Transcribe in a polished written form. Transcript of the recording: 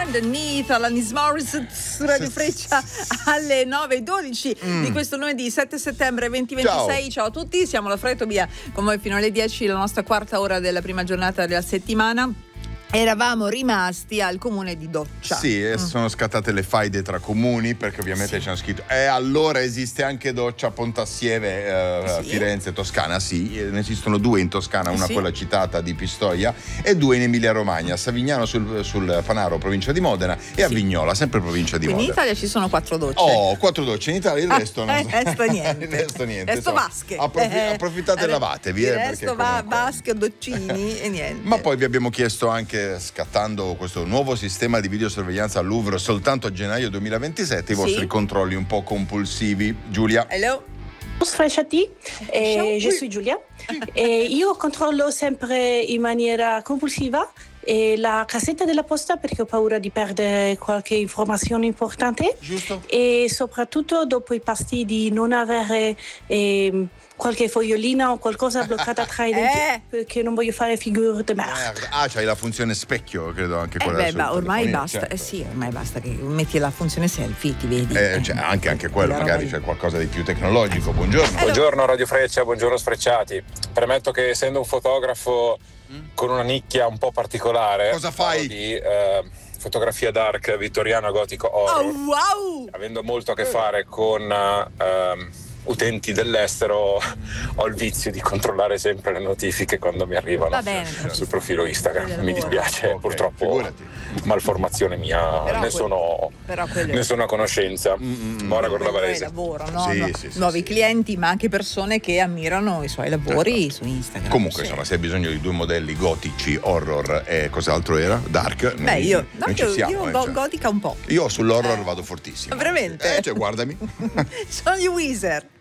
Underneath, Alanis Morissette su Radio Freccia alle 9:12 di questo lunedì 7 settembre 2026. Ciao a tutti, siamo la Fra e Tobia con voi fino alle 10, la nostra quarta ora della prima giornata della settimana. Eravamo rimasti al comune di Doccia. Sì, sono scattate le faide tra comuni perché ovviamente c'hanno scritto allora esiste anche Doccia, Pontassieve, Firenze, Toscana. Sì, ne esistono due in Toscana, una quella citata di Pistoia e due in Emilia Romagna, Savignano sul Fanaro, provincia di Modena, e a Vignola, sempre provincia di Modena. In Italia ci sono 4 docce. 4 docce in Italia, il resto non resto niente. Il resto niente. Resto vasche. Approfittate e lavatevi. Il resto vasche o doccini e niente. Ma poi vi abbiamo chiesto anche, scattando questo nuovo sistema di videosorveglianza al Louvre soltanto a gennaio 2027, i vostri controlli un po' compulsivi. Giulia. Hello. Frecciati, je suis Giulia e io controllo sempre in maniera compulsiva la cassetta della posta perché ho paura di perdere qualche informazione importante. Giusto. E soprattutto dopo i pasti di non avere qualche fogliolina o qualcosa bloccata tra i denti perché non voglio fare figure de merda. C'hai la funzione specchio, credo anche quella. Ma ormai basta, ormai basta che metti la funzione selfie, ti vedi. Anche quello, magari c'è qualcosa di più tecnologico. Buongiorno. Buongiorno Radio Freccia, buongiorno Sfrecciati. Premetto che essendo un fotografo con una nicchia un po' particolare, cosa fai? Di fotografia dark vittoriano gotico horror. Oh, wow! Avendo molto a che fare con utenti dell'estero, ho il vizio di controllare sempre le notifiche quando mi arrivano sul profilo Instagram. Mi dispiace, purtroppo malformazione mia, ne sono a conoscenza. Mora Gordavarese. Lavoro, no? Nuovi clienti, ma anche persone che ammirano i suoi lavori su Instagram. Comunque, insomma, se hai bisogno di due modelli gotici, horror e cos'altro era? Dark. Io siamo, gotica un po'. Io sull'horror vado fortissimo. Veramente? Guardami. Sono gli Weezer.